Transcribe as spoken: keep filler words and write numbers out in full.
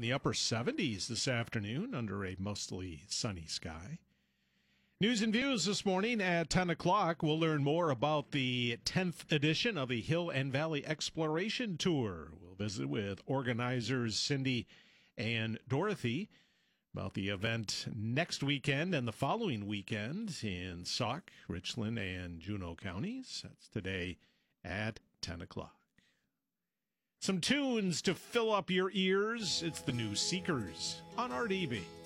the upper seventies this afternoon under a mostly sunny sky. News and views this morning at ten o'clock. We'll learn more about the tenth edition of the Hill and Valley Exploration Tour. We'll visit with organizers Cindy and Dorothy about the event next weekend and the following weekend in Sauk, Richland, and Juneau counties. That's today at ten o'clock. Some tunes to fill up your ears. It's the new Seekers on R D B.